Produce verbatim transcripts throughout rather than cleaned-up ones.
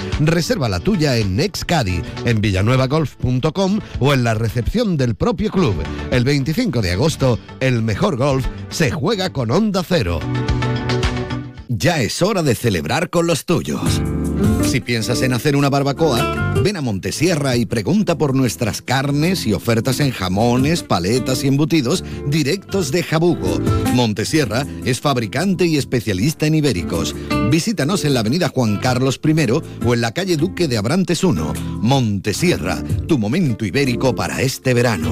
Reserva la tuya en Nextcadi, en villanueva golf punto com o en la recepción del propio club. El veinticinco de agosto, el mejor golf se juega con Onda Cero. Ya es hora de celebrar con los tuyos. Si piensas en hacer una barbacoa, ven a Montesierra y pregunta por nuestras carnes y ofertas en jamones, paletas y embutidos directos de Jabugo. Montesierra es fabricante y especialista en ibéricos. Visítanos en la avenida Juan Carlos primero o en la calle Duque de Abrantes uno. Montesierra, tu momento ibérico para este verano.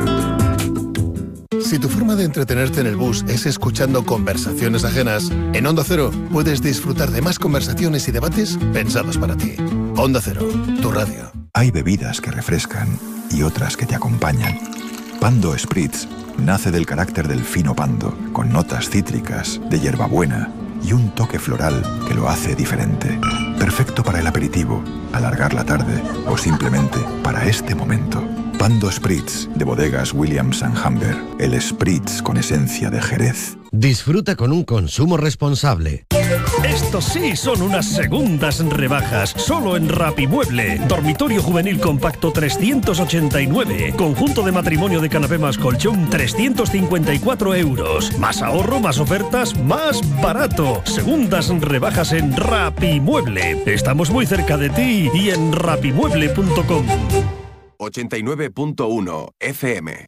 Si tu forma de entretenerte en el bus es escuchando conversaciones ajenas, en Onda Cero puedes disfrutar de más conversaciones y debates pensados para ti. Onda Cero, tu radio. Hay bebidas que refrescan y otras que te acompañan. Pando Spritz nace del carácter del fino pando, con notas cítricas, de hierbabuena y un toque floral que lo hace diferente. Perfecto para el aperitivo, alargar la tarde o simplemente para este momento. Pando Spritz, de bodegas Williams and Humber. El Spritz con esencia de Jerez. Disfruta con un consumo responsable. Estos sí son unas segundas rebajas, solo en Rapimueble. Dormitorio juvenil compacto trescientos ochenta y nueve. Conjunto de matrimonio de canapé más colchón trescientos cincuenta y cuatro euros. Más ahorro, más ofertas, más barato. Segundas rebajas en Rapimueble. Estamos muy cerca de ti y en rapimueble punto com. ochenta y nueve punto uno F M.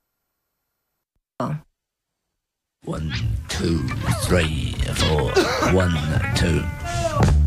One, two, three, four. One, two.